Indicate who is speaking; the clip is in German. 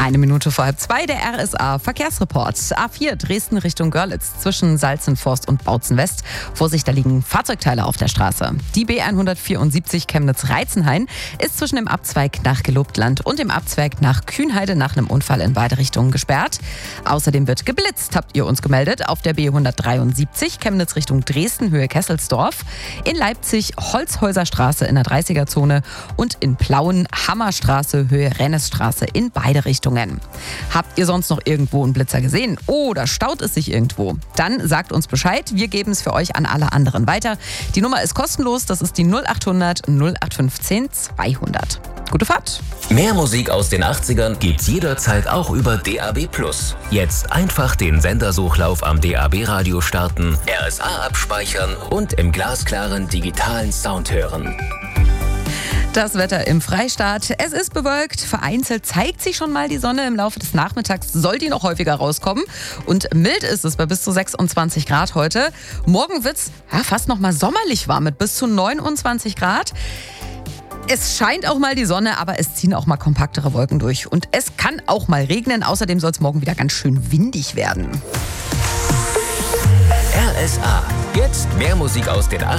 Speaker 1: Eine Minute vor 1:30, der RSA-Verkehrsreport. A4 Dresden Richtung Görlitz zwischen Salzenforst und Bautzen West. Vorsicht, da liegen Fahrzeugteile auf der Straße. Die B174 Chemnitz-Reizenhain ist zwischen dem Abzweig nach Gelobtland und dem Abzweig nach Kühnheide nach einem Unfall in beide Richtungen gesperrt. Außerdem wird geblitzt, habt ihr uns gemeldet, auf der B173 Chemnitz Richtung Dresden, Höhe Kesselsdorf. In Leipzig Holzhäuserstraße in der 30er-Zone und in Plauen Hammerstraße, Höhe Rennesstraße in beide Richtungen. Habt ihr sonst noch irgendwo einen Blitzer gesehen oder staut es sich irgendwo? Dann sagt uns Bescheid, wir geben es für euch an alle anderen weiter. Die Nummer ist kostenlos, das ist die 0800 0815 200. Gute Fahrt!
Speaker 2: Mehr Musik aus den 80ern gibt's jederzeit auch über DAB+. Jetzt einfach den Sendersuchlauf am DAB-Radio starten, RSA abspeichern und im glasklaren digitalen Sound hören.
Speaker 1: Das Wetter im Freistaat. Es ist bewölkt. Vereinzelt zeigt sich schon mal die Sonne. Im Laufe des Nachmittags soll die noch häufiger rauskommen. Und mild ist es bei bis zu 26 Grad heute. Morgen wird es fast noch mal sommerlich warm mit bis zu 29 Grad. Es scheint auch mal die Sonne, aber es ziehen auch mal kompaktere Wolken durch. Und es kann auch mal regnen. Außerdem soll es morgen wieder ganz schön windig werden.
Speaker 2: RSA. Jetzt mehr Musik aus den 80ern.